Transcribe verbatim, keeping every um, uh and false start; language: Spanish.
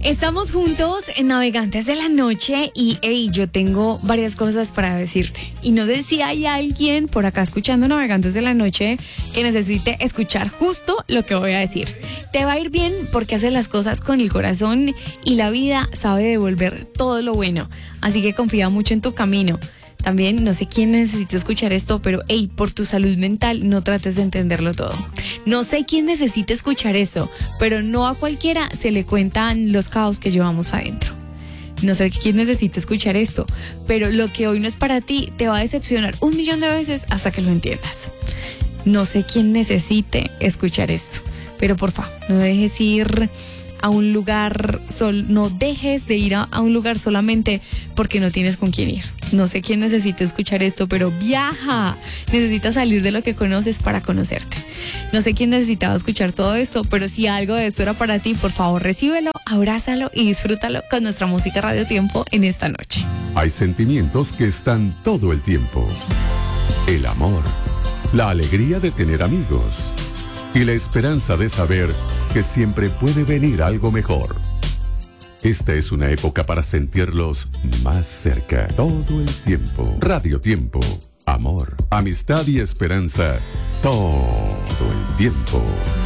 Estamos juntos en Navegantes de la Noche y hey, yo tengo varias cosas para decirte. Y no sé si hay alguien por acá escuchando Navegantes de la Noche que necesite escuchar justo lo que voy a decir. Te va a ir bien porque haces las cosas con el corazón y la vida sabe devolver todo lo bueno. Así que confía mucho en tu camino. También no sé quién necesita escuchar esto, pero hey, por tu salud mental no trates de entenderlo todo. No sé quién necesita escuchar eso, pero no a cualquiera se le cuentan los caos que llevamos adentro. No sé quién necesita escuchar esto, pero lo que hoy no es para ti te va a decepcionar un millón de veces hasta que lo entiendas. No sé quién necesite escuchar esto, pero por favor, no dejes ir a un lugar, sol, no dejes de ir a, a un lugar solamente porque no tienes con quién ir. No sé quién necesita escuchar esto, pero viaja. Necesitas salir de lo que conoces para conocerte. No sé quién necesitaba escuchar todo esto, pero si algo de esto era para ti, por favor recíbelo, abrázalo y disfrútalo con nuestra música Radio Tiempo en esta noche. Hay sentimientos que están todo el tiempo. El amor, la alegría de tener amigos y la esperanza de saber que siempre puede venir algo mejor. Esta es una época para sentirlos más cerca, todo el tiempo. Radio Tiempo, amor, amistad y esperanza, todo el tiempo.